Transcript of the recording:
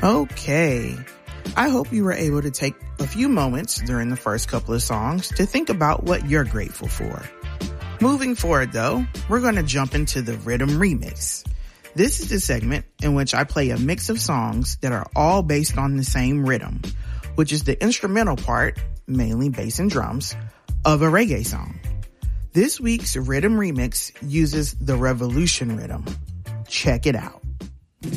Okay. I hope you were able to take a few moments during the first couple of songs to think about what you're grateful for. Moving forward though, we're going to jump into the Rhythm Remix. This is the segment in which I play a mix of songs that are all based on the same rhythm, which is the instrumental part, mainly bass and drums, of a reggae song. This week's Rhythm Remix uses the Revolution rhythm. Check it out.